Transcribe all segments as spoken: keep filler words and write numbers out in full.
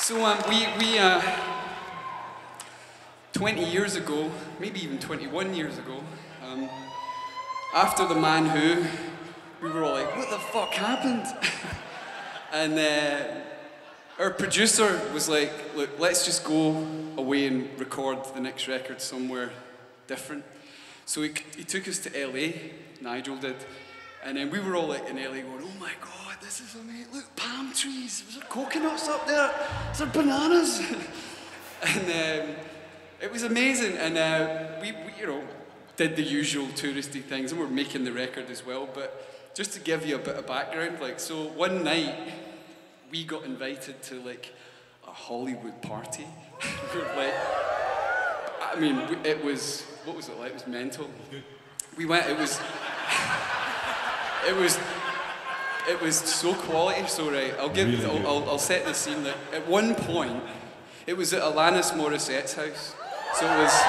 So um, we, we uh, twenty years ago, maybe even twenty-one years ago, um, after The Man Who, we were all like, what the fuck happened? And uh, our producer was like, look, let's just go away and record the next record somewhere different. So he, he took us to L A, Nigel did, and then we were all like in L A going, oh my God, this is amazing, look, palm trees, was there coconuts up there? Is there bananas? And um, it was amazing, and uh, we, we, you know, did the usual touristy things, and we're making the record as well, but just to give you a bit of background, like, so one night, we got invited to like a Hollywood party. Like, I mean, it was, what was it like? It was mental. We went, it was, it was, it was so quality, so right, I'll give, really I'll, I'll, I'll set the scene that at one point, it was at Alanis Morissette's house. So it was,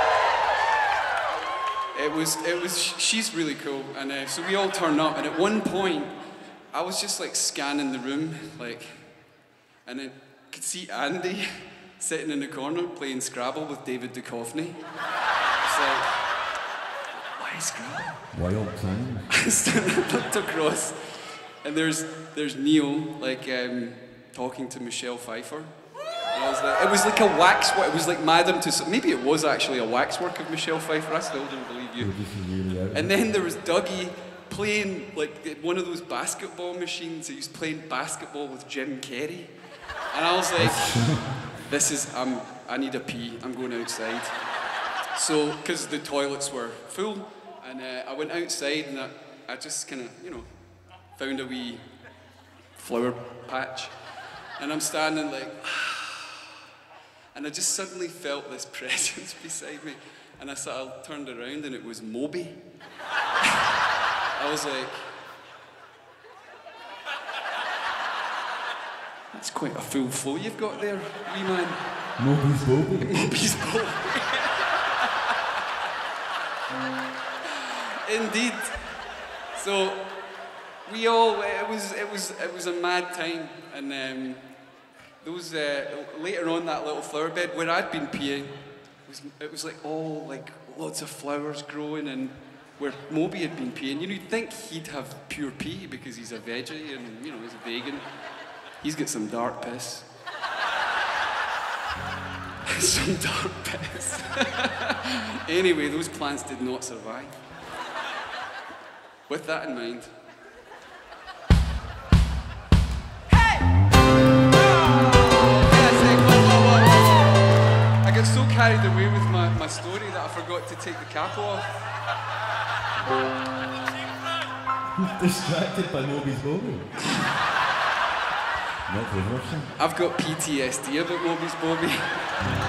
it was, it was, she's really cool, and uh, so we all turned up, and at one point, I was just like scanning the room, like, and I could see Andy sitting in the corner playing Scrabble with David Duchovny. It's like, why Scrabble? Wild time. I looked across, and there's there's Neil like um, talking to Michelle Pfeiffer. And I was like, it was like a waxwork. It was like Madame Tussauds. Maybe it was actually a waxwork of Michelle Pfeiffer. I still don't believe you. Really and then there was Dougie playing like one of those basketball machines. He was playing basketball with Jim Carrey, and I was like, "This is um, I need a pee. I'm going outside." So, because the toilets were full, and uh, I went outside, and I, I just kind of, you know, found a wee flower patch, and I'm standing like, and I just suddenly felt this presence beside me, and I sort of turned around, and it was Moby. I was like, that's quite a full flow you've got there, wee man. Moby's Bobby. Moby's Bobby. Indeed. So we all, it was, it was, it was a mad time, and um, those uh, later on that little flower bed where I'd been peeing, it was, it was like all like lots of flowers growing, and where Moby had been peeing, you know, you'd think he'd have pure pee because he's a veggie and, you know, he's a vegan. He's got some dark piss. Some dark piss. Anyway, those plants did not survive. With that in mind. Hey! I got so carried away with my, my story that I forgot to take the cap off. Distracted by Moby's Bobby. Not reversing. I've got P T S D about Moby's Bobby.